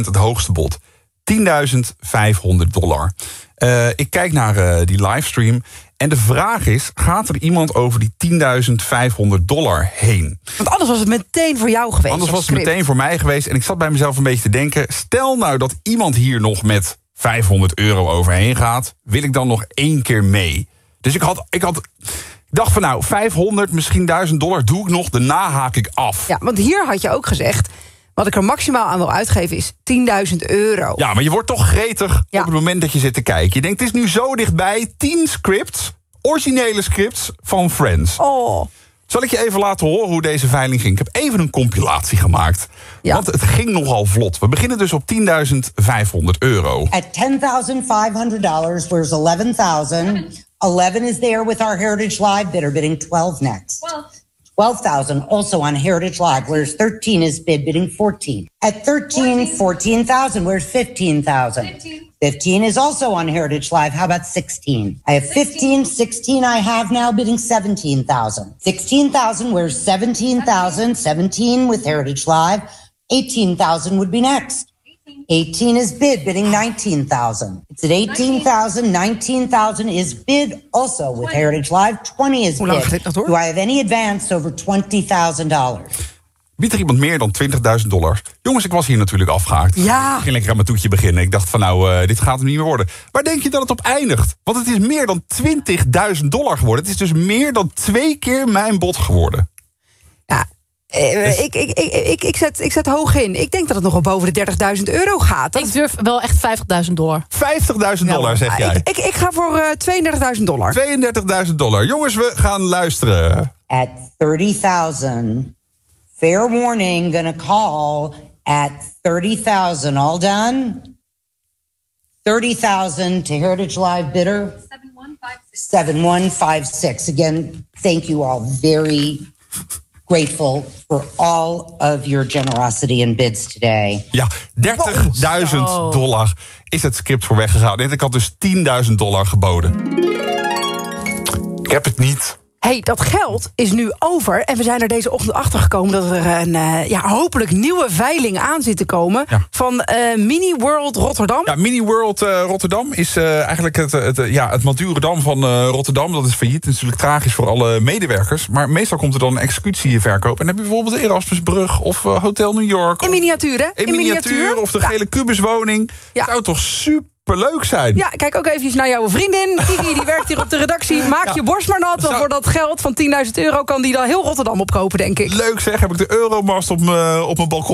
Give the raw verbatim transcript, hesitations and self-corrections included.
Het hoogste bod. tienduizend vijfhonderd dollar. Uh, ik kijk naar uh, die livestream. En de vraag is, gaat er iemand over die tienduizend vijfhonderd dollar heen? Want anders was het meteen voor jou geweest. Anders was het meteen voor mij geweest. En ik zat bij mezelf een beetje te denken, stel nou dat iemand hier nog met vijfhonderd euro overheen gaat, wil ik dan nog één keer mee? Dus ik had, ik had, ik dacht van nou, vijfhonderd, misschien duizend dollar doe ik nog, daarna haak ik af. Ja, want hier had je ook gezegd, wat ik er maximaal aan wil uitgeven is tienduizend euro. Ja, maar je wordt toch gretig ja. op het moment dat je zit te kijken. Je denkt, het is nu zo dichtbij, tien scripts, originele scripts van Friends. Oh. Zal ik je even laten horen hoe deze veiling ging? Ik heb even een compilatie gemaakt. Ja. Want het ging nogal vlot. We beginnen dus op tienduizend vijfhonderd euro. At ten thousand five hundred dollars, where's eleven thousand? eleven is there with our Heritage Live bidder, bidding twelve next. twelve. twelve thousand also on Heritage Live, whereas thirteen is bid, bidding fourteen. At thirteen, fourteen thousand, where's fifteen thousand? fifteen. fifteen is also on Heritage Live. How about sixteen? I have fifteen, sixteen I have now, bidding seventeen thousand. sixteen thousand, where's seventeen thousand? seventeen with Heritage Live. eighteen thousand would be next. eighteen is bid, bidding nineteen thousand. It's at eighteen thousand. nineteen thousand is bid also with Heritage Live. twenty is bid. Do I have any advance over twenty thousand dollars? Biedt er iemand meer dan twintigduizend dollar? Jongens, ik was hier natuurlijk afgehaakt. Ja. Ik ging lekker aan mijn toetje beginnen. Ik dacht van nou, uh, dit gaat hem niet meer worden. Waar denk je dat het op eindigt? Want het is meer dan twintigduizend dollar geworden. Het is dus meer dan twee keer mijn bod geworden. Ja. Uh, ik, ik, ik, ik, ik, zet, ik zet hoog in. Ik denk dat het nog wel boven de dertigduizend euro gaat. Dat ik durf wel echt vijftigduizend dollar. vijftigduizend dollar, zeg jij? Ik, ik, ik ga voor uh, tweeëndertigduizend dollar. tweeëndertigduizend dollar. Jongens, we gaan luisteren. At thirty thousand. Fair warning, gonna call at thirty thousand. All done? thirty thousand to Heritage Live bidder. seven one five six. Again, thank you all. Very grateful for all of your generosity and bids today. Ja, dertigduizend dollar is het script voor weggegaan. En ik had dus tienduizend dollar geboden. Ik heb het niet. Hey, dat geld is nu over. En we zijn er deze ochtend achter gekomen dat er een uh, ja, hopelijk nieuwe veiling aan zit te komen. Ja. Van uh, Mini World Rotterdam. Ja, Mini World uh, Rotterdam is uh, eigenlijk het, het, het, ja, het Madurodam van uh, Rotterdam. Dat is failliet. Het is natuurlijk tragisch voor alle medewerkers. Maar meestal komt er dan een executieverkoop. En dan heb je bijvoorbeeld de Erasmusbrug of uh, Hotel New York. In miniatuur, hè? In, in miniatuur, miniatuur. Of de ja. gele kubuswoning. Ja. Zou toch super leuk zijn. Ja, kijk ook even naar jouw vriendin. Kiki, die werkt hier op de redactie. Maak ja. je borst maar nat. Zou... Voor dat geld van tienduizend euro kan die dan heel Rotterdam opkopen, denk ik. Leuk zeg, heb ik de Euromast op mijn op mijn balkon